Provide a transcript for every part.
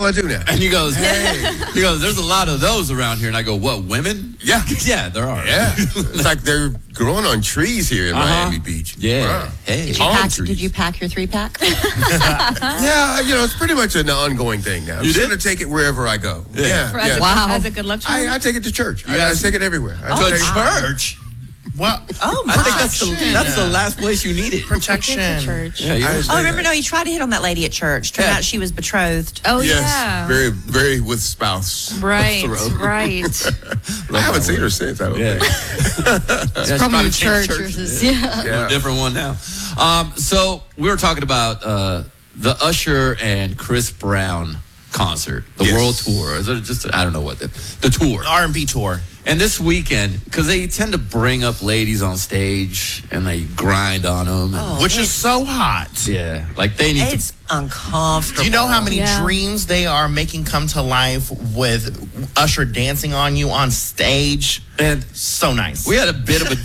I do now? And he goes, there's a lot of those around here. And I go, what, women? Yeah. Yeah, there are. Yeah. It's like they're growing on trees here in Miami Beach. Yeah. Wow. Hey. Did you pack your 3-pack? Yeah, it's pretty much an ongoing thing now. I'm You just did? going to take it wherever I go. Yeah. Wow. As a good luck charm? I take it to church. I guys- take it everywhere. Good church. Well, I think that's the last place you need it. protection. Church. Yeah, you're Oh, remember, no, you tried to hit on that lady at church. Turned out she was betrothed. Oh, Yes, yeah. very, very with spouse. Right, Throw. right. I haven't seen her since. I don't Yeah. think. It's Probably the church. Yeah. Yeah. A different one now. So we were talking about the Usher and Chris Brown concert, the Yes. world tour. Is it just, I don't know what the tour. R&B tour. And this weekend, because they tend to bring up ladies on stage and they grind on them. And, Which is so hot. yeah, like they need It's uncomfortable. Do you know how many Yeah. dreams they are making come to life with Usher dancing on you on stage? to. And So nice. we had a bit of a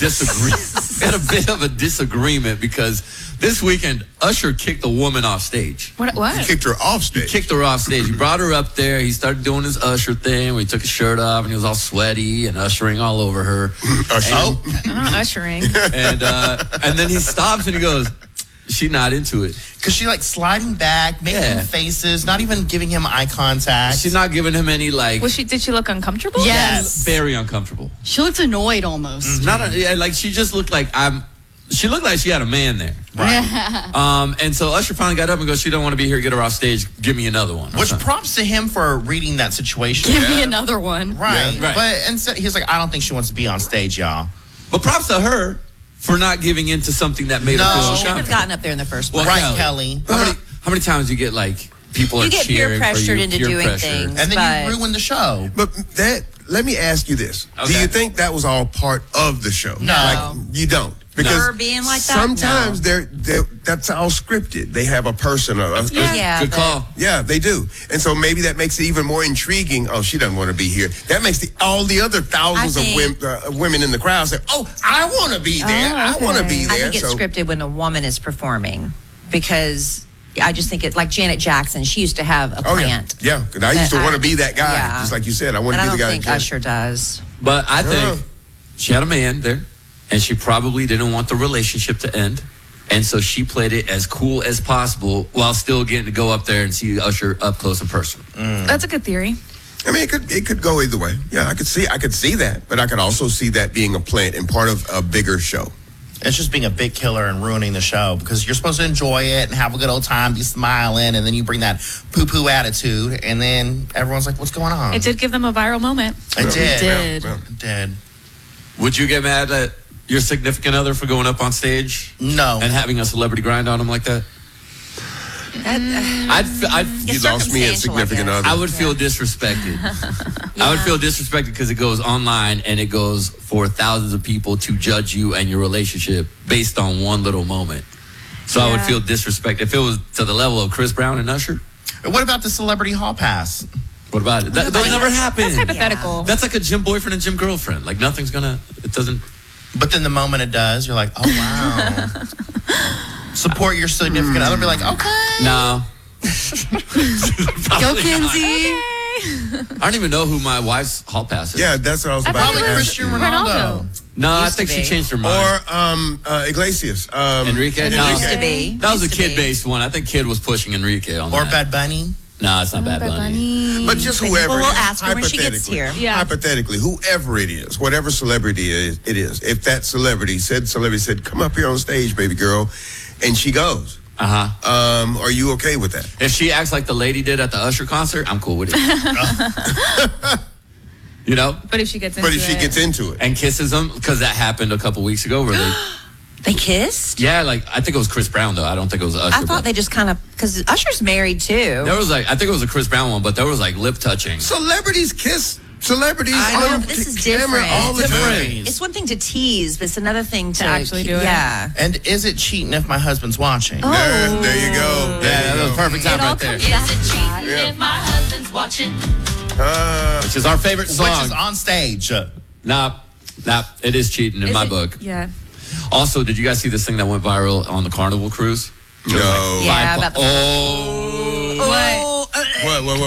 disagreement because this weekend Usher kicked a woman off stage. What? Kicked her off stage. Kicked her off stage. He brought her up there. He started doing his Usher thing where he took his shirt off and he was all sweaty and ushering all over her. Usher. Ushering. And then he stops and he goes, she's not into it. Because she like sliding back, making Yeah. faces, not even giving him eye contact. She's not giving him any like. Did she look uncomfortable? Yes. Very uncomfortable. She looks annoyed almost. Not like she just looked like she looked like she had a man there. Right. And so Usher finally got up and goes, she don't want to be here, get her off stage, give me another one. Which props to him for reading that situation. Give me another one. Right. Yeah, right. But instead, he's like, I don't think she wants to be on stage, y'all. But props to her for not giving in to something that made No. her feel She shouldn't have uncomfortable. gotten up there in the first Well, place. Right, Kelly. Kelly. How many times do you get like people are You get peer cheering pressured for you, into peer doing pressure. things. And then But- you ruin the show. But let me ask you this. Okay. Do you think that was all part of the show? No. Like, you don't. Because Her being like that? sometimes that's all scripted. They have a person. Yeah, Good but- call. Yeah, they do. And so maybe that makes it even more intriguing. Oh, she doesn't want to be here. That makes all the other thousands of women in the crowd say, oh, I want to be there. I want to be I there. think it's scripted when a woman is performing because I just think it like Janet Jackson. She used to have a Oh, yeah. plant. Yeah, because I used to want to be that guy. Yeah. Just like you said, I want And to I be don't the guy. think that Usher does. But I think Yeah. she had a man there, and she probably didn't want the relationship to end. And so she played it as cool as possible while still getting to go up there and see Usher up close and personal. That's a good theory. I mean, it could go either way. Yeah, I could see that, but I could also see that being a plant and part of a bigger show. It's just being a big killer and ruining the show because you're supposed to enjoy it and have a good old time, be smiling, and then you bring that poo-poo attitude, and then everyone's like, what's going on? It did give them a viral moment. It did. did. Yeah. It did. Would you get mad at your significant other for going up on stage No. and having a celebrity grind on him like that? I'd You lost me at circumstantial, I significant guess. other. I would feel disrespected. I would feel disrespected because it goes online and it goes for thousands of people to judge you and your relationship based on one little moment. So I would Yeah. feel disrespected. If it was to the level of Chris Brown and Usher, What about the celebrity hall pass? what about it? That never happened. That's hypothetical. That's like a gym boyfriend and gym girlfriend. Like it doesn't. But then the moment it does, you're like, oh, wow. Support your significant other. Be like, okay. No. Go, Kenzie. I don't even know who my wife's hall pass is. Yeah, that's what I was about Probably to ask. Cristiano Ronaldo. No, I Used to think she be. changed her mind. Or Iglesias. Enrique? It No. used to be. That was a Used to be. kid-based one. I think Kid was pushing Enrique on Or that. Bad Bunny. No, it's not Bad Bunny. But just whoever. Well, we'll it is, ask her when she gets hypothetically- here. Yeah. Hypothetically, whoever it is, whatever celebrity it is, if that celebrity said, come up here on stage, baby girl, and she goes, Uh-huh. are you okay with that? If she acts like the lady did at the Usher concert, I'm cool with it. You know? But if she gets into But if she it. gets into it. And kisses him, because that happened a couple weeks ago where they... They kissed? Yeah, like, I think it was Chris Brown, though. I don't think it was Usher. I thought but they just kind of, because Usher's married too. there was like, I think it was a Chris Brown one, but there was like lip touching. Celebrities kiss celebrities I know, on but this is camera different. all the time. It's one thing to tease, but it's another thing to actually do it. Yeah. And is it cheating if my husband's watching? Oh. There you go. There Yeah, you that was go. perfect time It all right there. comes back to that. Yeah. If my husband's watching. Which is our favorite Which song. is on stage. Nah, it is cheating in Is my it- book. Yeah. Also, did you guys see this thing that went viral on the Carnival cruise? No. Yeah, about the- Oh. Oh. What?